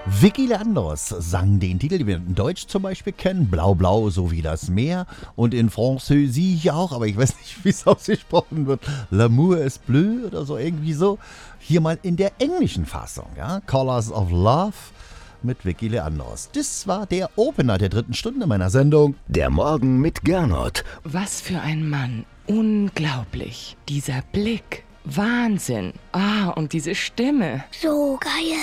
Vicky Leandros sang den Titel, den wir in Deutsch zum Beispiel kennen, Blau Blau, so wie das Meer, und in Französisch auch, aber ich weiß nicht, wie es ausgesprochen wird, L'amour est bleu oder so, irgendwie so. Hier mal in der englischen Fassung, ja, Colors of Love mit Vicky Leandros. Das war der Opener der 3. Stunde meiner Sendung. Der Morgen mit Gernot. Was für ein Mann. Unglaublich. Dieser Blick. Wahnsinn. Und diese Stimme. So geil.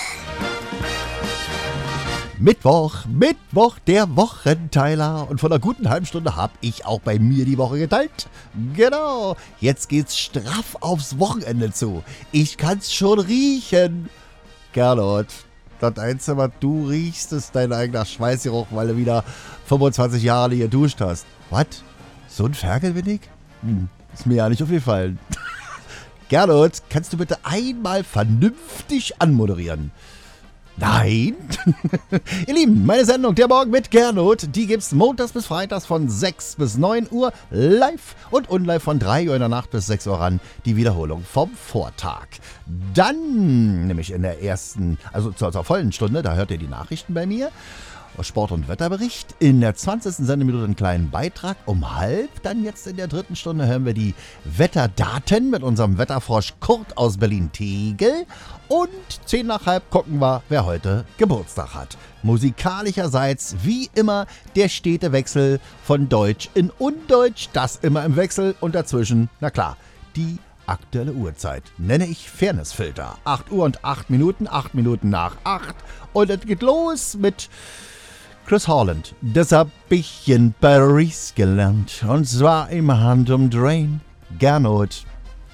Mittwoch, der Wochenteiler. Und von einer guten halben Stunde habe ich auch bei mir die Woche geteilt. Genau, jetzt geht's straff aufs Wochenende zu. Ich kann's schon riechen. Gernot, das Einzige, was du riechst, ist dein eigener Schweißgeruch, weil du wieder 25 Jahre nicht geduscht hast. Was? So ein Ferkel bin ich? Ist mir ja nicht aufgefallen. Gernot, kannst du bitte einmal vernünftig anmoderieren? Nein. Ihr Lieben, meine Sendung Der Morgen mit Gernot, die gibt's montags bis freitags von 6 bis 9 Uhr live und unlive von 3 Uhr in der Nacht bis 6 Uhr ran. Die Wiederholung vom Vortag. Dann, nämlich in der ersten, also zur vollen Stunde, da hört ihr die Nachrichten bei mir. Sport- und Wetterbericht. In der 20. Sendeminute einen kleinen Beitrag. Um 12:30, dann jetzt in der 3. Stunde, hören wir die Wetterdaten mit unserem Wetterfrosch Kurt aus Berlin-Tegel. Und 10:30 gucken wir, wer heute Geburtstag hat. Musikalischerseits, wie immer, der stete Wechsel von Deutsch in Undeutsch. Das immer im Wechsel und dazwischen, na klar, die aktuelle Uhrzeit. Nenne ich Fairnessfilter. 8 Uhr und 8 Minuten, 8 Minuten nach 8. Und es geht los mit Chris Holland. Das hab ich in Paris gelernt. Und zwar im Handumdrehen. Gernot.